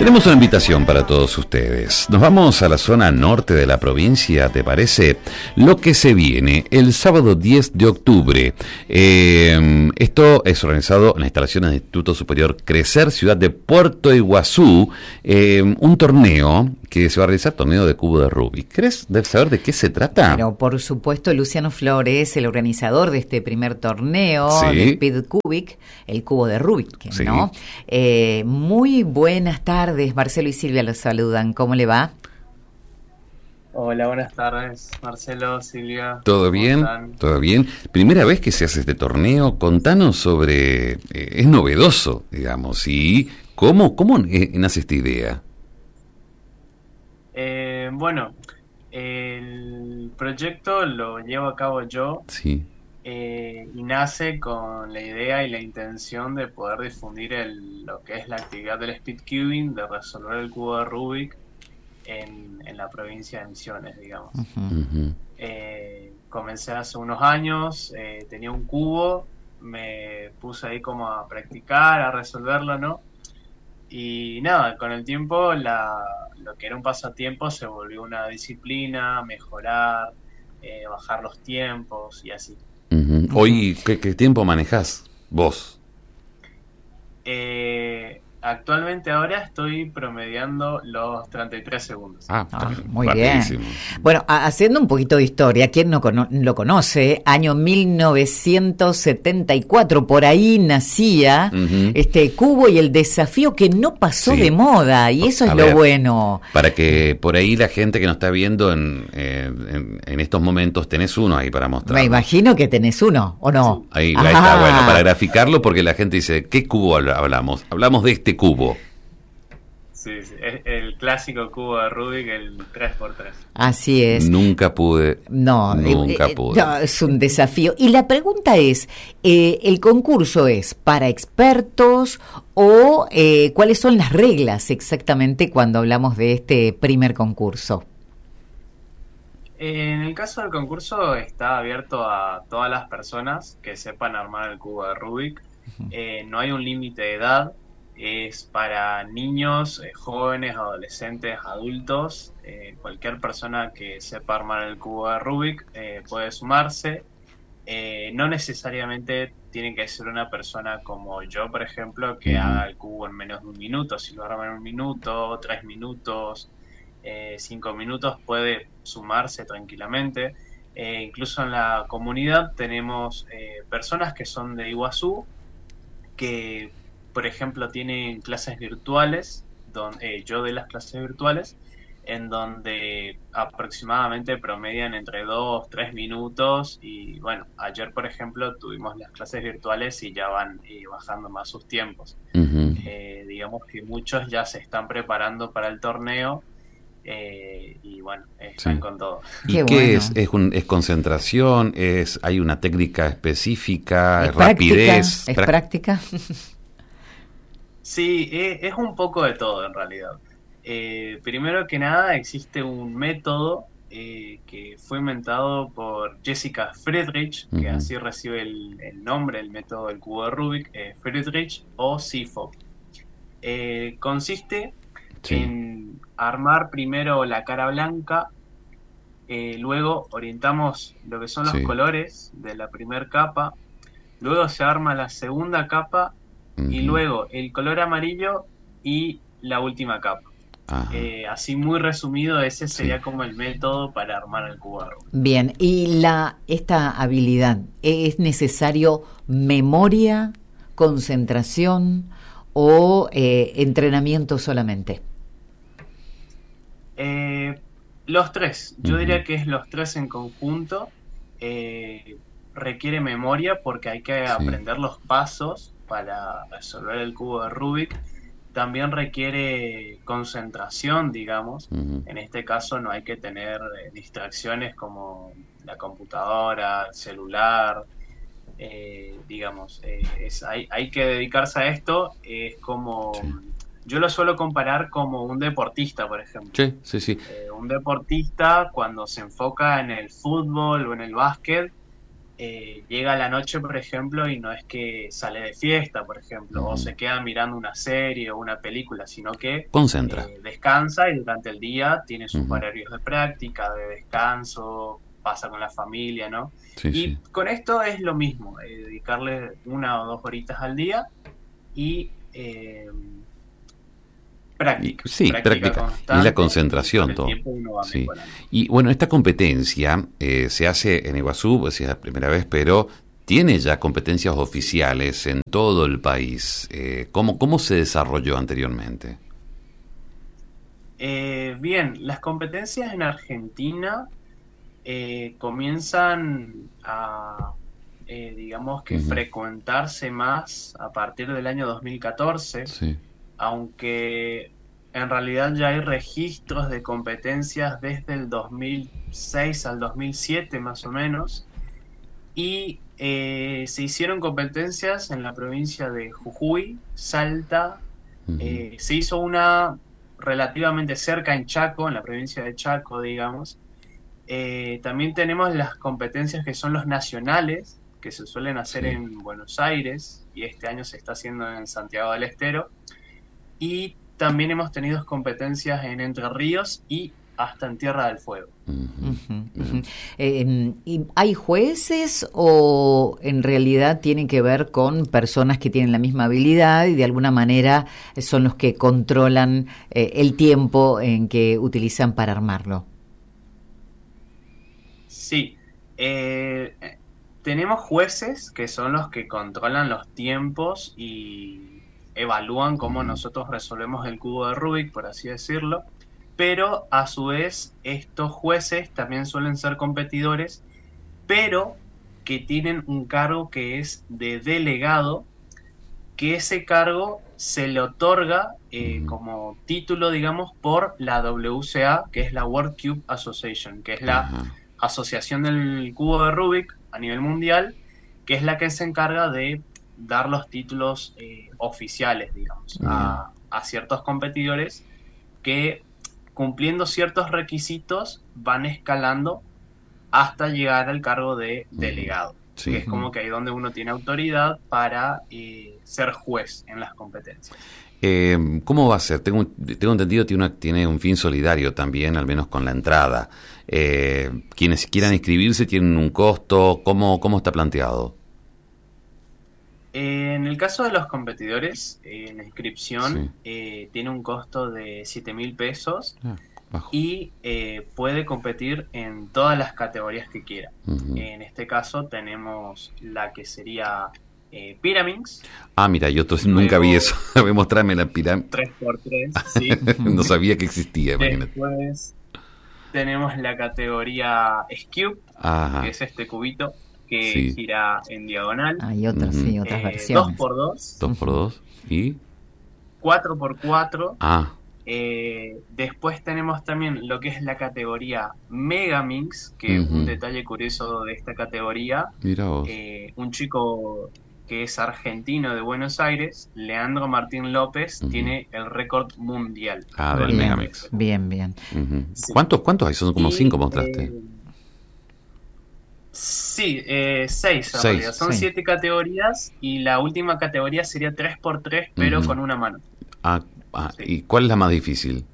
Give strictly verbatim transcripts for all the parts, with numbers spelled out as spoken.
Tenemos una invitación para todos ustedes. Nos vamos a la zona norte de la provincia, ¿te parece? Lo que se viene el sábado diez de octubre. Eh, esto es organizado en las instalaciones del Instituto Superior Crecer, ciudad de Puerto Iguazú. Eh, un torneo que se va a realizar, torneo de cubo de Rubik. ¿Querés saber de qué se trata? Pero por supuesto, Luciano Flores, el organizador de este primer torneo Sí. de Speedcubic, el cubo de Rubik, Sí. ¿no? Eh, muy buenas tardes, Marcelo y Silvia los saludan. ¿Cómo le va? Hola, buenas tardes, Marcelo, Silvia. ¿Todo ¿cómo bien? están? ¿Todo bien? Primera vez que se hace este torneo. Contanos sobre... Eh, es novedoso, digamos. ¿Y cómo, cómo eh, nace esta idea? Eh, bueno, el proyecto lo llevo a cabo yo Sí. eh, y nace con la idea y la intención de poder difundir el, lo que es la actividad del speedcubing, de resolver el cubo de Rubik en, en la provincia de Misiones, digamos. Ujú. Ujú. Eh, comencé hace unos años, eh, tenía un cubo, me puse ahí como a practicar, a resolverlo, ¿no? Y nada, con el tiempo la, lo que era un pasatiempo se volvió una disciplina, mejorar, eh, bajar los tiempos y así. Ujú. Hoy, ¿qué, qué tiempo manejás vos? Eh, actualmente ahora estoy promediando los treinta y tres segundos. Ah, Ah, está muy rapidísimo. bien. Bueno, a- haciendo un poquito de historia, ¿quién no cono- lo conoce? Año mil novecientos setenta y cuatro, por ahí nacía Ujú. este cubo y el desafío que no pasó Sí. de moda, y eso A es ver. lo bueno. Para que por ahí la gente que nos está viendo en, eh, en, en estos momentos, tenés uno ahí para mostrar. Me imagino que tenés uno, ¿o no? Ahí, ahí está, bueno, para graficarlo, porque la gente dice, ¿qué cubo habla- hablamos? Hablamos de este cubo. Sí, sí, es el clásico cubo de Rubik, el tres por tres. Así es. Nunca pude. No, Nunca eh, eh, pude. no, es un desafío. Y la pregunta es, eh, ¿el concurso es para expertos o eh, cuáles son las reglas exactamente cuando hablamos de este primer concurso? En el caso del concurso está abierto a todas las personas que sepan armar el cubo de Rubik. Eh, no hay un límite de edad, es para niños, eh, jóvenes, adolescentes, adultos. Eh, cualquier persona que sepa armar el cubo de Rubik eh, puede sumarse. Eh, no necesariamente tiene que ser una persona como yo, por ejemplo, que Ujú. haga el cubo en menos de un minuto. Si lo arma en un minuto, tres minutos, eh, cinco minutos, puede sumarse tranquilamente. Eh, incluso en la comunidad tenemos eh, personas que son de Iguazú, que por ejemplo tienen clases virtuales, donde, eh, yo de las clases virtuales, en donde aproximadamente promedian entre dos, tres minutos. Y bueno, ayer por ejemplo tuvimos las clases virtuales y ya van eh, bajando más sus tiempos. Ujú. Eh, digamos que muchos ya se están preparando para el torneo. Eh, y bueno, están Sí. con todo. ¿Y Qué qué bueno. es? ¿Es, un- es concentración? ¿Es, ¿Hay una técnica específica? ¿Es ¿Es práctica? rapidez? ¿Es Prac- práctica? Sí, e- es un poco de todo en realidad. Eh, primero que nada existe un método eh, que fue inventado por Jessica Friedrich, que Ujú. así recibe el, el nombre, el método del cubo de Rubik, eh, Friedrich o S I F O. Eh, consiste Sí. en armar primero la cara blanca, eh, luego orientamos lo que son los Sí. colores de la primera capa, luego se arma la segunda capa y Ujú. luego el color amarillo y la última capa. Ajá. Eh, así muy resumido, ese sería Sí. como el método para armar el cubo de Rubik. Bien, y la esta habilidad, ¿es necesario memoria, concentración o eh, entrenamiento solamente? Eh, los tres, yo Ujú. diría que es los tres en conjunto. Eh, requiere memoria porque hay que Sí. aprender los pasos para resolver el cubo de Rubik. También requiere concentración, digamos. Ujú. En este caso no hay que tener eh, distracciones como la computadora, el celular, eh, digamos. Eh, es, hay, hay que dedicarse a esto. Es como... Sí. Yo lo suelo comparar como un deportista, por ejemplo. Sí, sí, sí. Eh, un deportista cuando se enfoca en el fútbol o en el básquet, eh, llega a la noche, por ejemplo, y no es que sale de fiesta, por ejemplo, uh-huh. o se queda mirando una serie o una película, sino que concentra, eh, descansa y durante el día tiene sus uh-huh. horarios de práctica, de descanso, pasa con la familia, ¿no? Sí, y sí. con esto es lo mismo, eh, dedicarle una o dos horitas al día y eh, práctica. Y, sí, práctica. práctica. Y la concentración, todo. Sí. Y bueno, esta competencia eh, se hace en Iguazú, pues es la primera vez, pero tiene ya competencias oficiales en todo el país. Eh, ¿cómo, ¿Cómo se desarrolló anteriormente? Eh, bien, las competencias en Argentina eh, comienzan a, eh, digamos que, uh-huh. frecuentarse más a partir del año dos mil catorce. Sí. Aunque en realidad ya hay registros de competencias desde el dos mil seis al dos mil siete más o menos, y eh, se hicieron competencias en la provincia de Jujuy, Salta, uh-huh. eh, se hizo una relativamente cerca en Chaco, en la provincia de Chaco, digamos. Eh, también tenemos las competencias que son los nacionales, que se suelen hacer sí. en Buenos Aires, y este año se está haciendo en Santiago del Estero. Y también hemos tenido competencias en Entre Ríos y hasta en Tierra del Fuego. Uh-huh, uh-huh. Eh, ¿y ¿Hay jueces o en realidad tienen que ver con personas que tienen la misma habilidad y de alguna manera son los que controlan eh, el tiempo en que utilizan para armarlo? Sí. Eh, tenemos jueces que son los que controlan los tiempos y evalúan cómo nosotros resolvemos el cubo de Rubik, por así decirlo, pero a su vez estos jueces también suelen ser competidores, pero que tienen un cargo que es de delegado, que ese cargo se le otorga eh, como título, digamos, por la W C A, que es la World Cube Association, que es la uh-huh. asociación del cubo de Rubik a nivel mundial, que es la que se encarga de dar los títulos eh, oficiales, digamos, uh-huh. a, a ciertos competidores que, cumpliendo ciertos requisitos, van escalando hasta llegar al cargo de delegado, sí. que es como que ahí donde uno tiene autoridad para eh, ser juez en las competencias. Eh, ¿Cómo va a ser? Tengo, tengo entendido que tiene, una, tiene un fin solidario también, al menos con la entrada. Eh, quienes quieran inscribirse tienen un costo. ¿Cómo, cómo está planteado? En el caso de los competidores, eh, la inscripción sí. eh, tiene un costo de siete mil pesos ah, bajo. y eh, puede competir en todas las categorías que quiera. Uh-huh. En este caso tenemos la que sería eh, Pyraminx. Ah, mira, yo entonces nunca vi eso. Mostrarme la Pyraminx. tres por tres, sí. No sabía que existía, imagínate. Después tenemos la categoría Scube, Ajá. que es este cubito que sí. gira en diagonal. Hay otras, uh-huh. sí, otras eh, versiones. dos por dos. dos por dos. ¿Y? cuatro por cuatro. Ah. Eh, después tenemos también lo que es la categoría Megaminx, que uh-huh. un detalle curioso de esta categoría. Mira vos. Eh, un chico que es argentino de Buenos Aires, Leandro Martín López, uh-huh. tiene el récord mundial. Ah, del Megaminx. Bien, bien. Uh-huh. Sí. ¿Cuántos, ¿Cuántos hay? Son como y, cinco mostraste. Eh, Sí, eh, seis en seis, realidad. Son sí. siete categorías y la última categoría sería tres por tres, pero uh-huh. con una mano. Ah, ah sí. ¿Y cuál es la más difícil?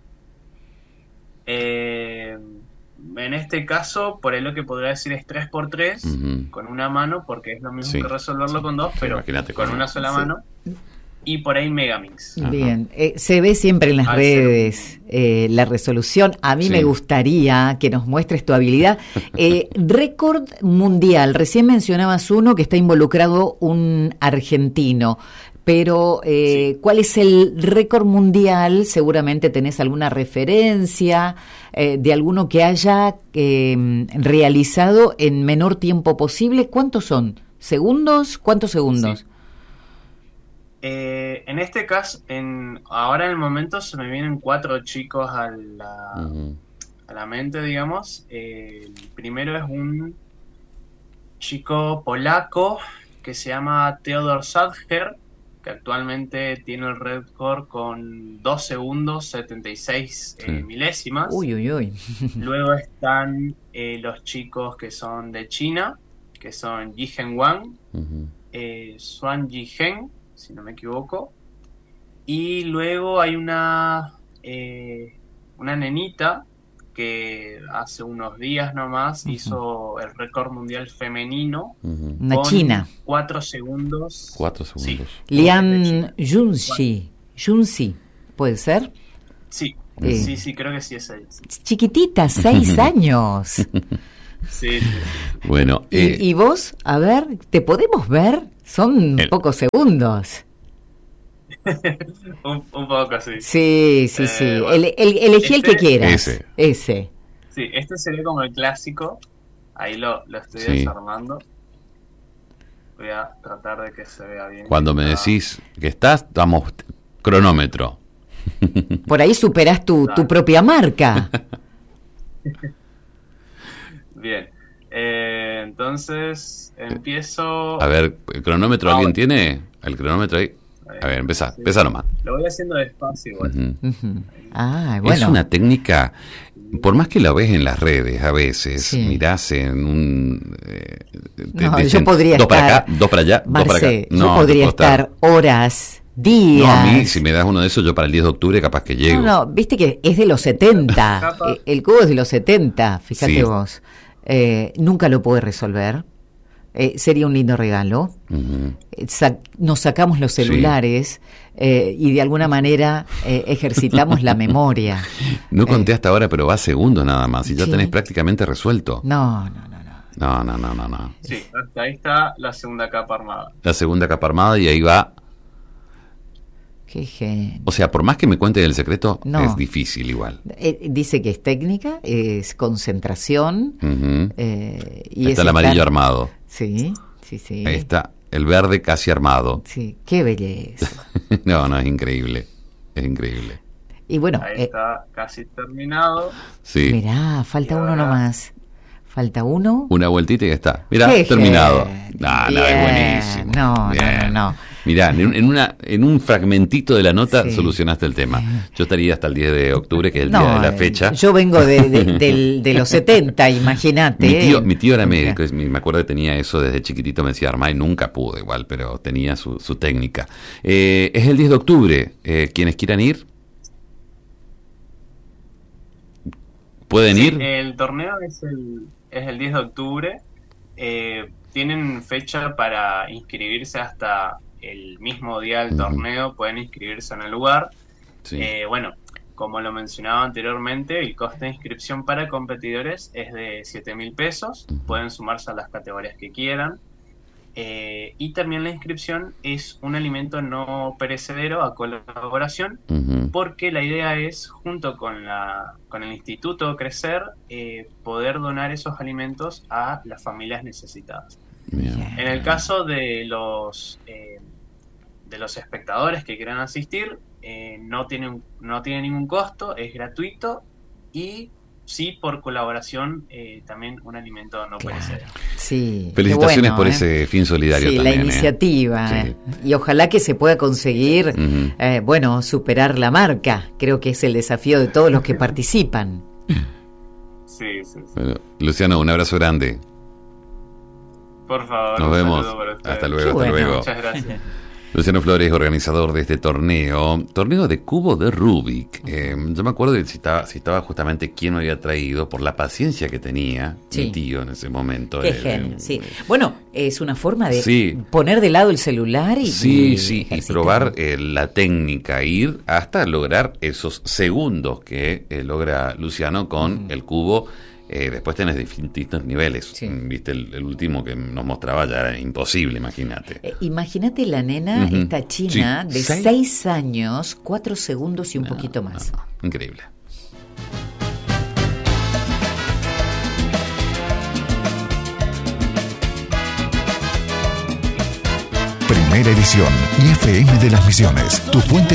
Eh, en este caso, por ahí lo que podría decir es tres por tres uh-huh. con una mano, porque es lo mismo sí. que resolverlo sí. con dos, pero Imagínate con, con una sola sí. mano. Y por ahí Megaminx. Bien, eh, se ve siempre en las ah, redes eh, la resolución. A mí sí. me gustaría que nos muestres tu habilidad. Eh, récord mundial. Recién mencionabas uno que está involucrado un argentino. Pero, eh, sí. ¿cuál es el récord mundial? Seguramente tenés alguna referencia eh, de alguno que haya eh, realizado en menor tiempo posible. ¿Cuántos son? ¿Segundos? ¿Cuántos segundos? Sí. Eh, en este caso, en, ahora en el momento se me vienen cuatro chicos a la, uh-huh. a la mente, digamos. Eh, el primero es un chico polaco que se llama Theodor Sadger, que actualmente tiene el récord con dos segundos setenta y seis sí. eh, milésimas. Uy, uy, uy. Luego están eh, los chicos que son de China, que son Ji-Hen Wang, Ujú. eh, Swan Ji-Hen, si no me equivoco, y luego hay una, eh, una nenita que hace unos días nomás Ujú. hizo el récord mundial femenino Ujú. Una con china. cuatro segundos. Cuatro segundos. Sí, Lian Junxi. Junxi, ¿puede ser? sí, Eh. sí, sí, creo que sí es ella. Chiquitita, seis años. Sí, sí, sí. Bueno, ¿Y, eh, y vos, a ver, ¿te podemos ver? Son El- pocos segundos. un, un poco así. Sí, sí, Eh, sí. bueno. El, el- elegí el que Este- quieras. Ese. Ese. Sí, este sería como el clásico. Ahí lo, lo estoy Sí. desarmando. Voy a tratar de que se vea bien. cuando me Ah, decís que estás, damos cronómetro. Por ahí superás tu, tu Dale. propia marca. Bien. Eh, entonces, empiezo. A ver, ¿el cronómetro Ah, alguien bueno. tiene? ¿El cronómetro ahí? A ver, empezá, Sí. empezá nomás. Lo voy haciendo despacio igual. Ujú. Ujú. Ah, bueno. Es una técnica, por más que la ves en las redes a veces, Sí. mirás en un... eh, te No, dicen, yo podría dos para estar- acá, dos para allá, dos para acá. Marce, No, yo no podría puedo estar horas, días. No, a mí, si me das uno de esos, yo para el diez de octubre capaz que llego. No, no, viste que es de los setenta. Capaz. Eh, El cubo es de los setenta, fíjate Sí. vos. Eh, nunca lo pude resolver. Eh, sería un lindo regalo. Ujú. Eh, sa- nos sacamos los celulares eh, y de alguna manera eh, ejercitamos la memoria. No Eh, conté hasta ahora, pero va segundos nada más y ya Sí. tenés prácticamente resuelto. No, no, no, no. No, no, no, no, no. Sí, hasta ahí está la segunda capa armada. La segunda capa armada y ahí va. Qué genio. O sea, por más que me cuente el secreto, No. es difícil igual. Eh, dice que es técnica, es concentración. Ujú. eh, y Ahí es está el amarillo estar- armado. Sí, sí, sí. Ahí está el verde casi armado. Sí, qué belleza. No, no, es increíble. Es increíble. Y bueno, Ahí eh, está casi terminado. Sí. mirá, falta Y uno ahora- nomás. Falta uno. Una vueltita y ya está. Mirá, Qué terminado. genio. No, no, Bien. es buenísimo. No, no, Bien. no, no. Mirá, en, un- en una, en un fragmentito de la nota Sí. solucionaste el tema. Yo estaría hasta el diez de octubre, que es el No, día de la eh, fecha. Yo vengo de, de, del- de los setenta, imagínate. Mi tío, eh. mi tío era Nunca. médico, y me acuerdo que tenía eso desde chiquitito, me decía armar y nunca pudo igual, pero tenía su, su técnica. Eh, es el diez de octubre, eh, quienes quieran ir, pueden Sí, ir. el torneo es el, es el diez de octubre. Eh, tienen fecha para inscribirse hasta el mismo día del Ujú. torneo. Pueden inscribirse en el lugar. Sí. Eh, bueno, como lo mencionaba anteriormente, el coste de inscripción para competidores es de siete mil pesos. Ujú. Pueden sumarse a las categorías que quieran. Eh, y también la inscripción es un alimento no perecedero a colaboración, Ujú. porque la idea es, junto con, la, con el Instituto Crecer, eh, poder donar esos alimentos a las familias necesitadas. Bien. En el caso de los eh, de los espectadores que quieran asistir, eh, no tienen no tiene ningún costo, es gratuito y sí por colaboración eh, también un alimento no Claro. perecedero. Sí, qué Felicitaciones bueno, por ¿eh? ese fin solidario Sí, también. la ¿eh? iniciativa. Sí. eh. Y ojalá que se pueda conseguir, Ujú. eh, bueno, superar la marca. Creo que es el desafío de todos los que participan. Sí, sí, sí. Bueno, Luciano, un abrazo grande. Por favor, Nos un vemos. saludo para ustedes. Hasta luego, Qué hasta bueno. luego. Muchas gracias. Luciano Flores, organizador de este torneo, torneo de cubo de Rubik. Eh, yo me acuerdo de si estaba, si estaba justamente quién me había traído por la paciencia que tenía Sí. mi tío en ese momento. Qué Eh, genio, eh, sí. Bueno, es una forma de Sí. poner de lado el celular y Sí, y sí, y ejercitar. probar eh, la técnica, ir hasta lograr esos segundos que eh, logra Luciano con el cubo. Eh, después tenés distintos niveles. Sí. Viste, el, el último que nos mostraba ya era imposible, imagínate. Eh, imagínate la nena, Ujú. esta china, Sí. de Seis- seis años, cuatro segundos y un poquito más. No, no, increíble. Primera edición I F M de las Misiones, tu fuente